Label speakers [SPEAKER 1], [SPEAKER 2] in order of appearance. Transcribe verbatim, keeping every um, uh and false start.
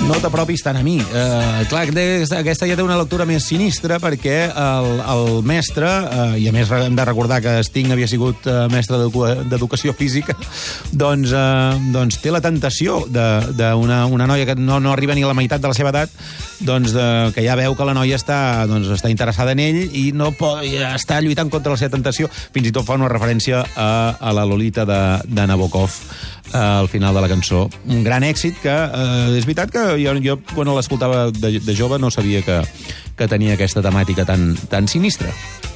[SPEAKER 1] No t'apropis tant a mi. Uh, clar, aquesta ja té una lectura més sinistra perquè el, el mestre, uh, i a més hem de recordar que Sting havia sigut uh, mestre d'educació física, doncs, uh, doncs té la tentació d'una una noia que no, no arriba ni a la meitat de la seva edat, doncs de, que ja veu que la noia està, doncs, està interessada en ell i no pot, està lluitant contra la seva tentació. Fins i tot fa una referència a, a la Lolita de, de Nabokov al final de la cançó. Un gran èxit que, eh, és veritat que jo, jo quan l'escoltava de, de jove no sabia que, que tenia aquesta temàtica tan, tan sinistra.